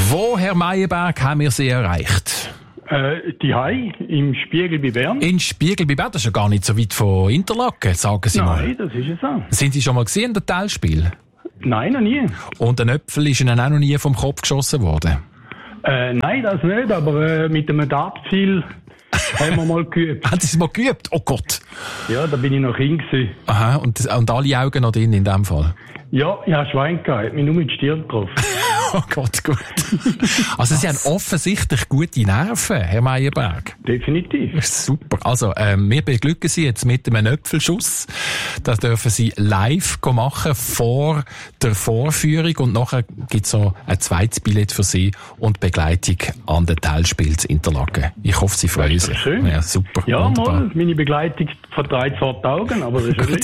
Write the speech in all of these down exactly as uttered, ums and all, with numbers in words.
Wo, Herr Meyerberg, haben wir Sie erreicht? Äh, die Hai im Spiegel bei Bern. In Spiegel bei Bern, das ist ja gar nicht so weit von Interlaken, sagen Sie mal. Nein, das ist es auch. Sind Sie schon mal gesehen, das Teilspiel? Nein, noch nie. Und ein Äpfel ist Ihnen auch noch nie vom Kopf geschossen worden? Äh, nein, das nicht, aber äh, mit einem Dartpfeil haben wir mal geübt. Haben Sie es mal geübt? Oh Gott. Ja, da bin ich noch hin gewesen. Aha, und, und alle Augen noch drin in dem Fall? Ja, ich habe Schwein gehabt, hat mich nur mit der Stirn getroffen. Oh Gott, gut. Also Sie haben offensichtlich gute Nerven, Herr Meyerberg. Definitiv. Super. Also, ähm, wir beglücken Sie jetzt mit einem Äpfelschuss. Das dürfen Sie live machen vor der Vorführung und nachher gibt es so ein zweites Billett für Sie und Begleitung an den Teilspiel zu Interlaken. Ich hoffe, Sie freuen sich. Schön. Ja, super. Ja, wunderbar. mal, meine Begleitung vertreibt zwar die Augen, aber das ist okay.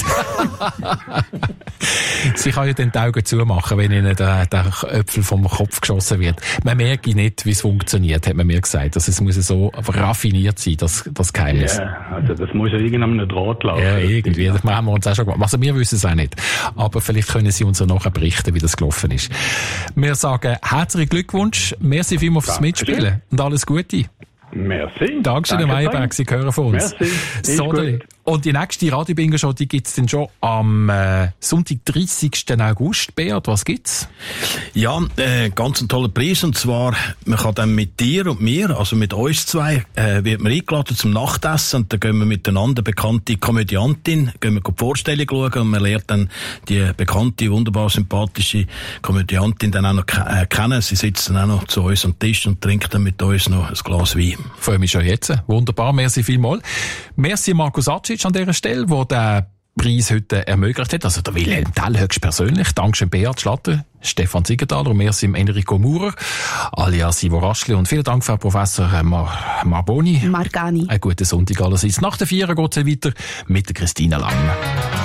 Sie kann ja dann die Augen zumachen, wenn Ihnen der, der Äpfel vom Kopf geschossen wird. Man merkt nicht, wie es funktioniert, hat man mir gesagt. Also es muss so raffiniert sein, das, das Geheimnis. Ja, also das muss ja irgendeinem Draht laufen. Ja, irgendwie. Das haben wir uns auch schon gemacht. Also wir wissen es auch nicht. Aber vielleicht können Sie uns ja nachher berichten, wie das gelaufen ist. Wir sagen herzlichen Glückwunsch. Merci vielmals fürs Mitspielen. Und alles Gute. Merci. Dankeschön, Herr Meyerberg. Sie hören von uns. Merci. So, und die nächste Radio-Bingo-Show, die gibt's dann schon am äh, Sonntag, dreißigsten August. Beat, was gibt's? Ja, äh, ganz ein toller Preis. Und zwar, man kann dann mit dir und mir, also mit uns zwei, äh, wird man eingeladen zum Nachtessen. Und dann gehen wir miteinander bekannte Komödiantin, gehen wir die Vorstellung schauen und man lernt dann die bekannte, wunderbar sympathische Komödiantin dann auch noch ke- äh, kennen. Sie sitzt dann auch noch zu uns am Tisch und trinkt dann mit uns noch ein Glas Wein. Freue mich schon jetzt. Wunderbar, merci vielmals. Merci Markus Acic an dieser Stelle, der den Preis heute ermöglicht hat. Also der Wilhelm Tell höchstpersönlich. Dankeschön Beat Schlatter, Stefan Siegenthaler und merci Enrico Maurer, alias Ivo Raschli. Und vielen Dank, Frau Professor Mar- Marboni. Margani. Einen guten Sonntag allerseits. Nach der Vier geht es weiter mit der Christine Lang.